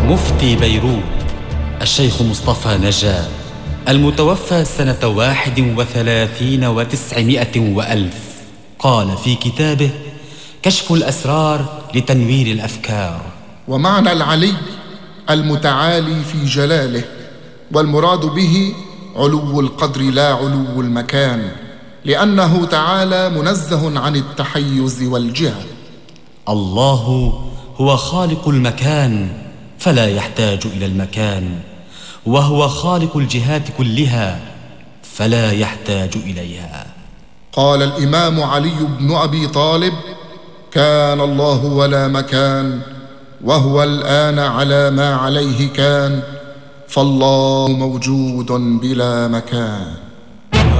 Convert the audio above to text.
مفتي بيروت الشيخ مصطفى نجا المتوفى سنة 31 و900 وألف قال في كتابه كشف الأسرار لتنوير الأفكار: ومعنى العلي المتعالي في جلاله، والمراد به علو القدر لا علو المكان، لأنه تعالى منزه عن التحيز والجهة. الله هو خالق المكان فلا يحتاج إلى المكان، وهو خالق الجهات كلها فلا يحتاج إليها. قال الإمام علي بن أبي طالب: كان الله ولا مكان، وهو الآن على ما عليه كان، فالله موجود بلا مكان.